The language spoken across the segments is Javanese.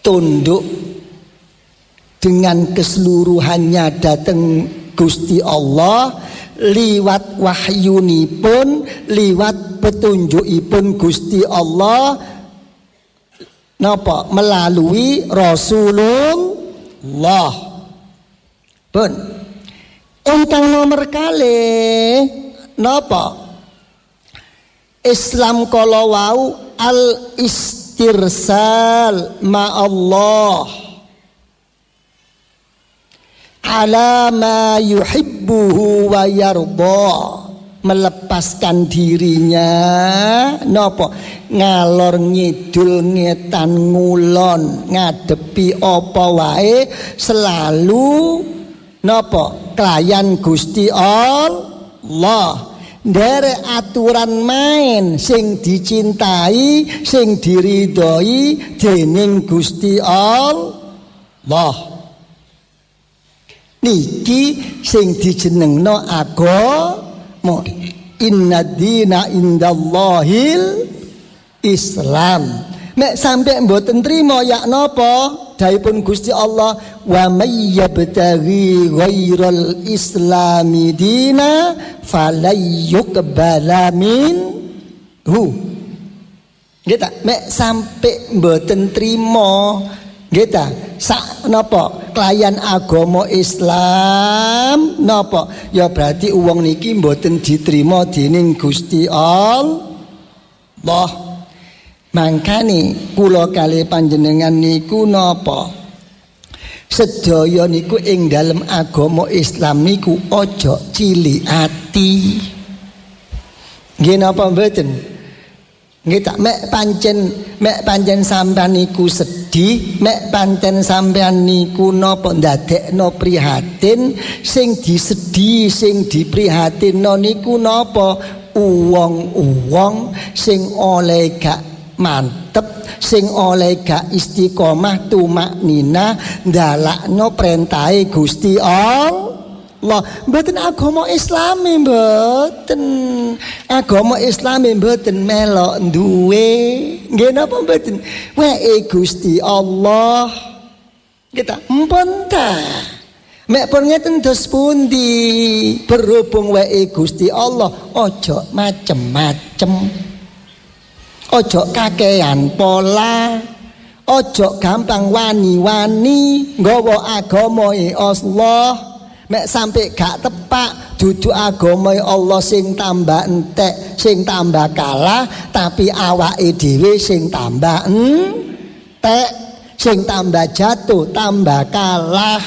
tunduk dengan keseluruhannya datang Gusti Allah liwat wahyunipun, liwat petunjukipun Gusti Allah napa melalui Rasulullah. Pun ingkang nomor kalih napa Islam kala wau al istirsal ma Allah ala ma yuhibbuhu wa yarda, melepaskan dirinya napa ngalor ngidul ngetan ngulon ngadepi apa wae selalu napa kelayan Gusti Allah, nderek aturan main sing dicintai sing diridhoi dening Gusti Allah. Niki sing dijenengno agama. Inna dina indallahil Islam. Nek sampe mboten trima ya napa dawuhipun Gusti Allah, wa may yabtaghi ghairal islami dina falayyuqbala minhu. Nggih ta, nek sampe mboten trima nggih ta sak napa kelayan agama Islam napa ya berarti wong niki mboten diterima dening Gusti Allah. Mangkane kula kalih panjenengan niku napa sedaya niku ing dalem agama Islam niku aja cilik ati. Nggih napa mboten? Nggih tak mek pancen sampean niku sedih, mek pancen sampean niku napa ndadekno prihatin, sing disedhi sing diprihatinno niku napa uwong-uwong sing oleh gak mantep, sing oleh gak istiqomah tumaknina ndalakno perintahe Gusti Allah. Mboten agama Islami, mboten agama Islami, mboten melok duwe nggih napa mboten wae Gusti Allah kita mpun ta mek pun ngeten dos pundi berhubung wae Gusti Allah ojo macem-macem, ojo kakean pola, ojo gampang wani-wani nggawa agamae Allah. Mek sampai gak tepak dudu agama Allah sing tambah entek, sing tambah kalah, tapi awake dhewe sing tambah entek, sing tambah jatuh, tambah kalah.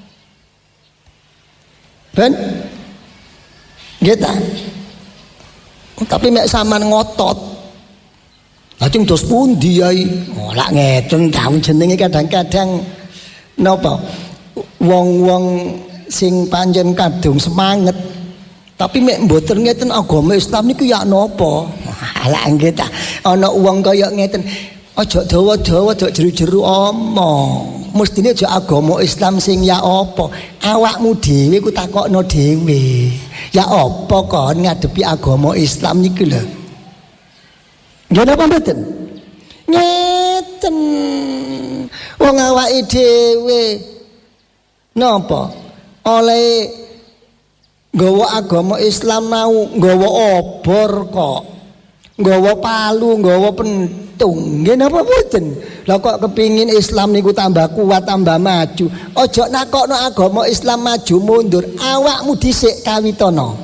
Ben gitu. Tapi mek sampean ngotot lajeng dos pundi yai? Ora ngeten ta jenenge kadang-kadang napa wong-wong sing pancen kadung semangat tapi mek mboten ngeten agama Islam niku ya napa? Ala nggih ta. Ana wong kaya ngeten, aja dawa-dawa aja jeru-jeru omong. Mestine aja agama Islam sing ya apa? Awakmu dhewe ku takokno dhewe. Ya apa kon ngadepi agama Islam niku lho. Nggih napa mboten? Ngeten. Wong awake dhewe napa? Oleh nggawa agama Islam mau nggawa obor kok, nggawa palu, nggawa pentung. Nggih napa mboten? Lah kok kepingin Islam niku tambah kuat, tambah maju. Ojo nakokno agama Islam maju mundur, awakmu dhisik kawitana.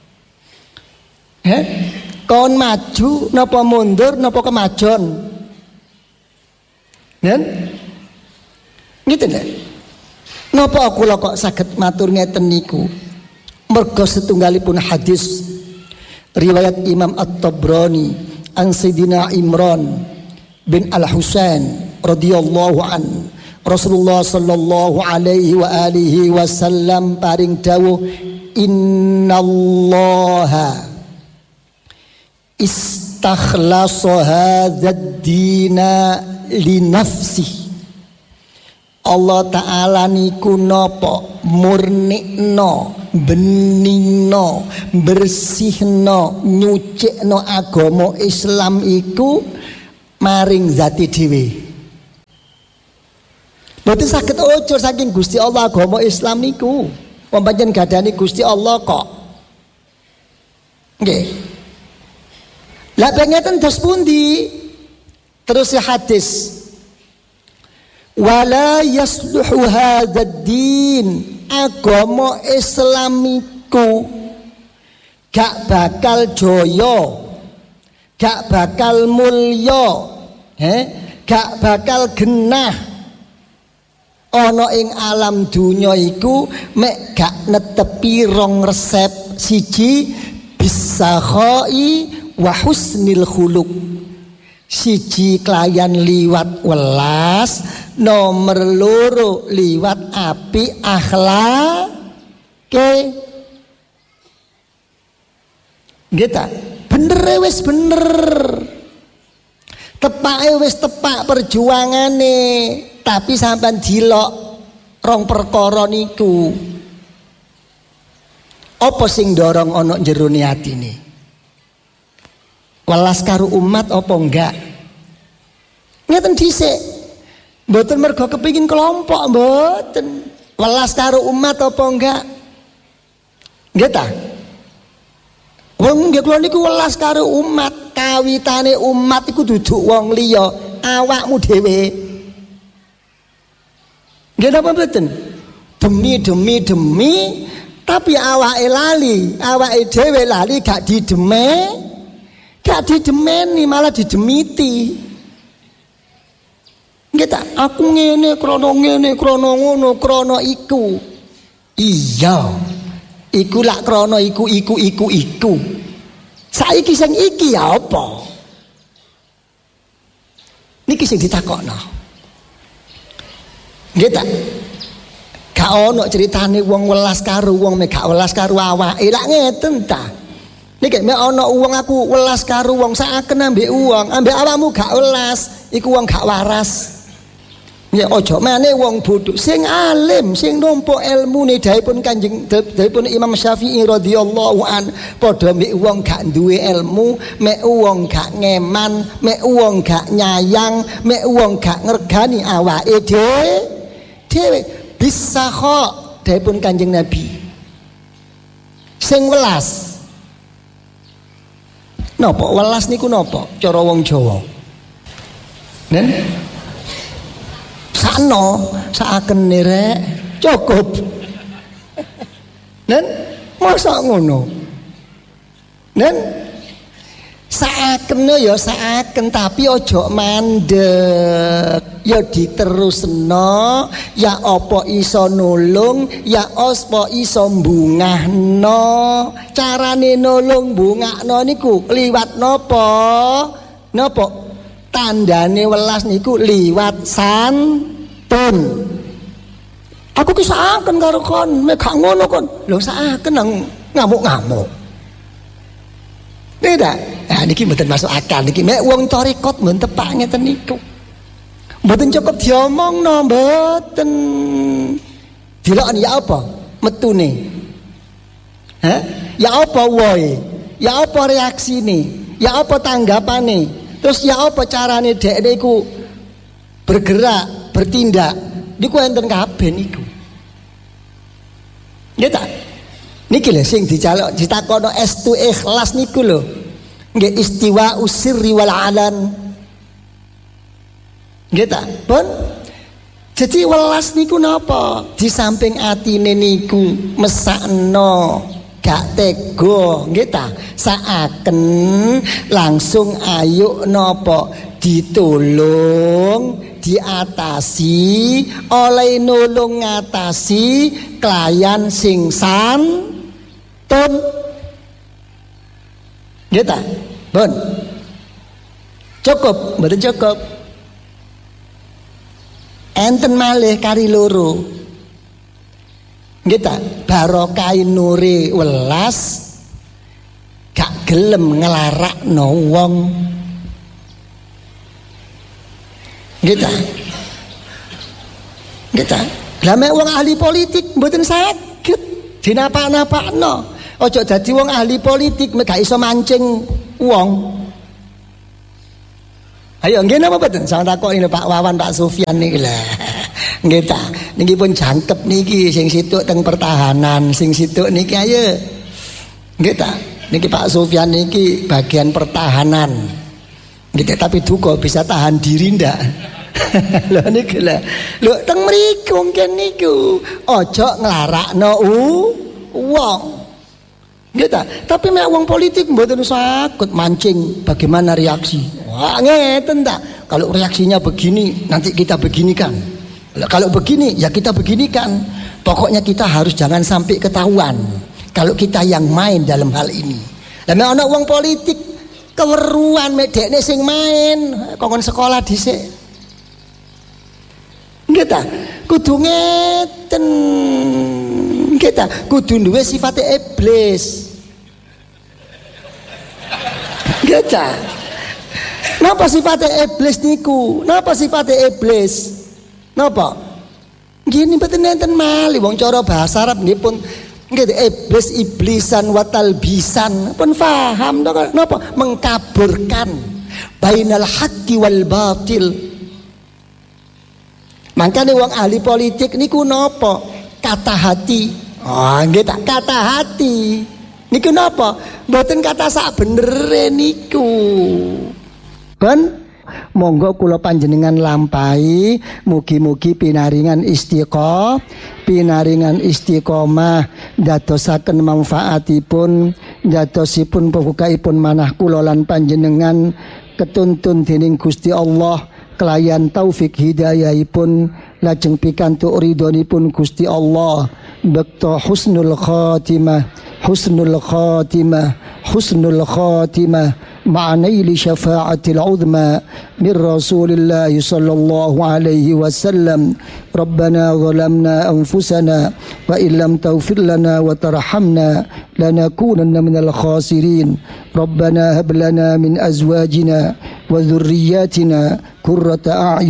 Kon maju napa mundur napa kemajon? Nen? Ngeten lho. Napa kula kok saged matur ngeten niku? Merga setunggalipun hadis riwayat Imam At-Tabrani an Sayyidina Imran bin Al-Husain radhiyallahu an Rasulullah sallallahu alaihi wa alihi wasallam paring dawuh, innallaha istakhlasa hadzal dina li nafsihi. Allah Ta'ala niku napa murnikno, beningno, bersihno, nyucikno agama Islam iku maring zati dhewe. Mboten saged ujur saking Gusti Allah agama Islam niku. Wong pancen gadani Gusti Allah kok. Nggih. Lah ngeten dos pundi? Terus hadis. Wala yasluhu hadzal din. Agama Islamiku gak bakal jaya, gak bakal mulya, gak bakal genah ana ing alam dunya iku mek gak netepi rong resep. Siji bisakhai wa husnil khuluq. Siji kelayan liwat welas, nomor loro liwat api akhlak. Gitu. Bener wis bener. Tepake wis tepak perjuangane, tapi sampean dilok rong perkara niku. Apa sing dorong ana jero atine? Welas karo umat apa enggak? Ngeten dhisik. Mboten mergo kepengin kelompok, mboten. Welas karo umat apa enggak? Nggih ta? Wong nggih kula niku welas karo umat. Kawitane umat iku duduk wong liya, awakmu dhewe. Nggih napa mboten? Demi tapi awake lali, awake dhewe lali gak dideme. Gak didemeni malah didemiti. Nggih ta, aku ngene krana ngono krana iku. Iya. Iku lak krana iku. Saiki sing iki ya apa? Niki sing ditakokno. Nggih ta? Gak ono ceritane wong welas karo wong mek gak welas karo awake. Lak ngeten ta. Niki mek ana wong aku welas karo wong saken ambek wong, ambek awakmu gak welas, iku wong gak waras. Ya aja maneh wong bodho sing alim, sing nampa ilmune dahipun Kanjeng dahipun Imam Syafi'i radhiyallahu an, padha mek wong gak duwe ilmu, mek wong gak ngeman, mek wong gak nyayang, mek wong gak ngergani awake dhewe. Bisa kok dahipun Kanjeng Nabi. Sing welas. Napa welas niku napa cara wong Jawa? Nen sakno sakene rek cukup. Nen masa ngono. Nen sakene ya saken tapi aja mandek. Ya diterusno, ya apa iso nulung, ya apa iso mbungahno. Carane nulung bungakno niku liwat napa? Napa? Tandane welas niku liwat santun. Aku ki saken karo kon, mek gak ngono kon. Lho saken nang ngamuk-ngamuk. Beda. Nah niki mboten masuk akal niki. Mek wong tarekat mboten tepak ngeten niku. Mboten cukup diomongno, mboten. Dilokane ya apa? Metune. Ya apa woe? Ya apa reaksine? Ya apa tanggapane? Terus ya apa carane dekne iku bergerak, bertindak? Niku enten kabeh niku. Nggih ta? Niki lho sing ditakono estu ikhlas niku lho. Nggih istiwa usirri wal alan. Nggih ta? Pun jadi welas niku napa? Di samping atine niku mesakno gak tega, nggih ta? Saaken langsung ayo napa? Ditolong, diatasi, oleh nulung ngatasi klayan sing santun. Nggih ta? Pun cukup, mboten cukup. Enten malih kari loro. Nggih ta? Barokah nure welas gak gelem nglarakno wong. Nggih ta? Nggih ta? Lah mek wong ahli politik mboten saged dinapak-napakno. Aja dadi wong ahli politik mek gak iso mancing wong. Ayo nggih napa mboten? Sang takoki Pak Wawan, Pak Sufyan niki lho. Nggih ta. Niki pun jangkep niki sing situk teng pertahanan, sing situk niki ayo. Nggih ta. Niki Pak Sufyan niki bagian pertahanan. Nggih tapi duka bisa tahan diri ndak? Lho niki lho. Lho teng mriku mungkin niku aja nglarakno wong. Nggih ta. Tapi mek wong politik mboten sakit mancing bagaimana reaksi. Wah ngeten ta. Kalau reaksinya begini nanti kita beginikan. Kalau begini ya kita beginikan. Pokoknya kita harus jangan sampai ketahuan kalau kita yang main dalam hal ini. Lah nek ana wong politik keweruan mek dekne sing main kongkon sekolah dhisik. Nggih ta? Kudu ngeten. Nggih ta? Kudu duwe sifate iblis. Nggih ta? Napa sifate iblis niku? Napa sifate iblis? Napa? Gini mboten enten malih wong cara bahasa Arab nggih pun nggih iblisan wa talbisan pun paham to napa mengkaburkan bainal haqqi wal batil. Makane wong ahli politik niku napa? Kata hati. Oh nggih tak kata hati. Niku napa? Mboten kata sak benere niku. Ben monggo kula panjenengan lampahi mugi-mugi pinaringan istiqomah dadosaken manfaatipun dadosipun pembukaipun manah kula lan panjenengan ketuntun dening Gusti Allah kelayan taufik hidayahipun lajeng pikantuk ridhonipun Gusti Allah bekto husnul khatimah معنى لشفاعة العظمى من رسول الله صلى الله عليه وسلم ربنا ظلمنا أنفسنا وإن لم تغفر لنا وترحمنا لنكونن من الخاسرين ربنا هب لنا من أزواجنا وذرياتنا قرة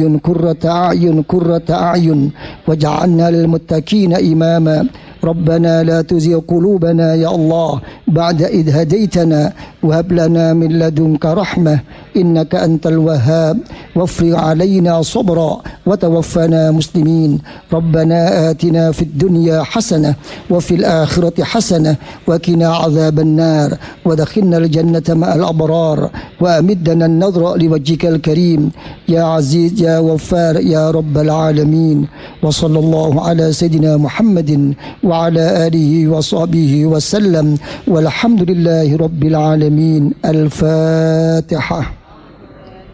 أعين واجعلنا للمتقين إماما ربنا لا تزغ قلوبنا يا الله بعد إذ هديتنا وهب لنا من لدنك رحمة إنك أنت الوهاب وافرغ علينا صبرا وتوفنا مسلمين ربنا آتنا في الدنيا حسنة وفي الآخرة حسنة وقنا عذاب النار ودخلنا الجنة مع الأبرار وأمدنا النظر لوجهك الكريم يا عزيز يا غفار يا رب العالمين وصلى الله على سيدنا محمد وعلى آله وصحبه وسلم والحمد لله رب العالمين الفاتحة.